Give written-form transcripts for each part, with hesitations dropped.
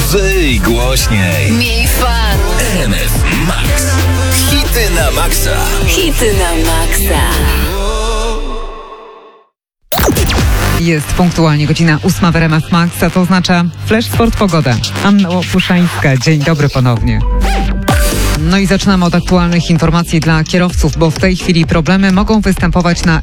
Wyj głośniej. Miej fan. RMF Max. Hity na maksa. Hity na maksa. Jest punktualnie godzina 8 w RMF Max, a to oznacza Flash Sport Pogoda. Anna Łopuszańska, dzień dobry ponownie. No i zaczynamy od aktualnych informacji dla kierowców, bo w tej chwili problemy mogą występować na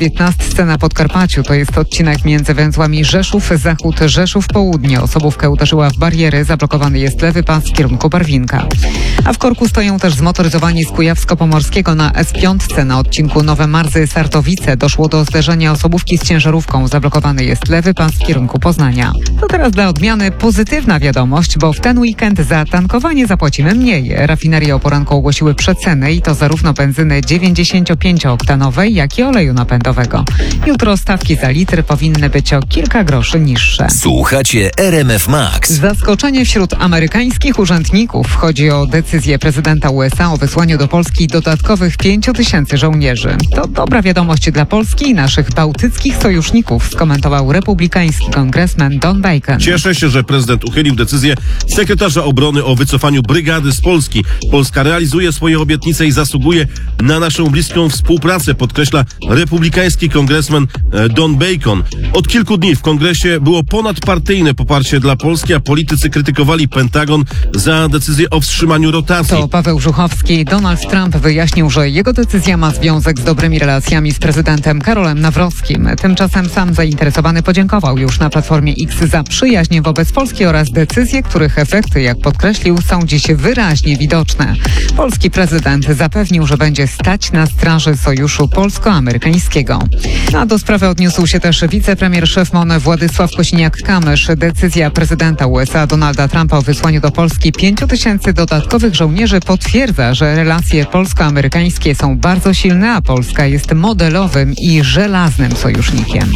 S19 na Podkarpaciu. To jest odcinek między węzłami Rzeszów-Zachód, Rzeszów-Południe. Osobówkę uderzyła w bariery, zablokowany jest lewy pas w kierunku Barwinka. A w korku stoją też zmotoryzowani z Kujawsko-Pomorskiego na S5 na odcinku Nowe Marzy-Sartowice. Doszło do zderzenia osobówki z ciężarówką. Zablokowany jest lewy pas w kierunku Poznania. To teraz dla odmiany pozytywna wiadomość, bo w ten weekend za tankowanie zapłacimy mniej. Rafinerie o poranku ogłosiły przeceny i to zarówno benzyny 95-oktanowej, jak i oleju napędowego. Jutro stawki za litr powinny być o kilka groszy niższe. Słuchacie RMF Max. Zaskoczenie wśród amerykańskich urzędników. Chodzi o decyzję prezydenta USA o wysłaniu do Polski dodatkowych 5000 żołnierzy. To dobra wiadomość dla Polski i naszych bałtyckich sojuszników, skomentował republikański kongresmen Don Bacon. Cieszę się, że prezydent uchylił decyzję sekretarza obrony o wycofaniu brygady z Polski. Polska realizuje swoje obietnice i zasługuje na naszą bliską współpracę, podkreśla republikański kongresmen Don Bacon. Od kilku dni w kongresie było ponadpartyjne poparcie dla Polski, a politycy krytykowali Pentagon za decyzję o wstrzymaniu rotacji. To Paweł Żuchowski. Donald Trump wyjaśnił, że jego decyzja ma związek z dobrymi relacjami z prezydentem Karolem Nawrockim. Tymczasem sam zainteresowany podziękował już na Platformie X za przyjaźń wobec Polski oraz decyzje, których efekty, jak podkreślił, są dziś wyraźnie widoczne. Polski prezydent zapewnił, że będzie stać na straży sojuszu polsko-amerykańskiego. A do sprawy odniósł się też wicepremier szef MON Władysław Kosiniak-Kamysz. Decyzja prezydenta USA Donalda Trumpa o wysłaniu do Polski 5000 dodatkowych żołnierzy potwierdza, że relacje polsko-amerykańskie są bardzo silne, a Polska jest modelowym i żelaznym sojusznikiem.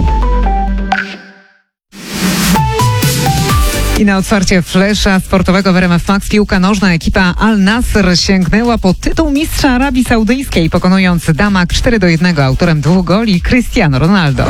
I na otwarcie flesza sportowego w RMF Max piłka nożna ekipa Al Nassr sięgnęła po tytuł mistrza Arabii Saudyjskiej, pokonując Damak 4-1. Autorem 2 goli Cristiano Ronaldo.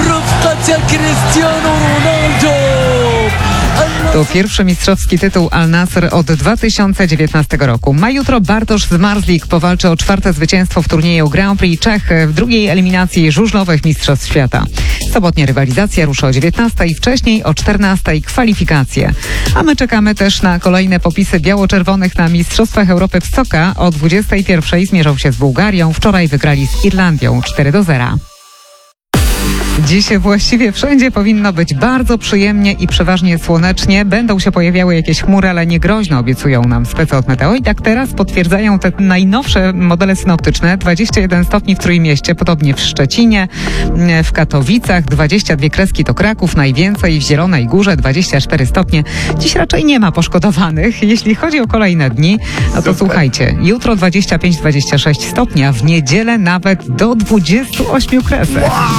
To pierwszy mistrzowski tytuł Al Nassr od 2019 roku. Ma jutro Bartosz Zmarzlik powalczy o 4. zwycięstwo w turnieju Grand Prix Czech w drugiej eliminacji żużlowych Mistrzostw Świata. Sobotnia rywalizacja rusza o 19 i wcześniej o 14 kwalifikacje. A my czekamy też na kolejne popisy biało-czerwonych na Mistrzostwach Europy w Soka. O 21 zmierzą się z Bułgarią. Wczoraj wygrali z Irlandią 4-0. Dziś właściwie wszędzie powinno być bardzo przyjemnie i przeważnie słonecznie. Będą się pojawiały jakieś chmury, ale nie groźno, obiecują nam specy od Meteo. I tak teraz potwierdzają te najnowsze modele synoptyczne. 21 stopni w Trójmieście, podobnie w Szczecinie, w Katowicach, 22 kreski to Kraków, najwięcej w Zielonej Górze, 24 stopnie. Dziś raczej nie ma poszkodowanych. Jeśli chodzi o kolejne dni, no to słuchajcie, jutro 25-26 stopni, a w niedzielę nawet do 28 kresek.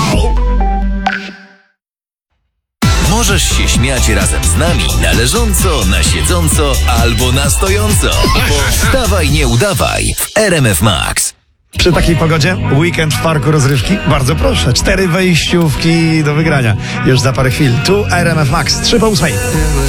Możesz się śmiać razem z nami na leżąco, na siedząco albo na stojąco. Wstawaj, nie udawaj w RMF Max. Przy takiej pogodzie weekend w parku rozrywki? Bardzo proszę. 4 wejściówki do wygrania. Już za parę chwil. Tu RMF Max 3:08.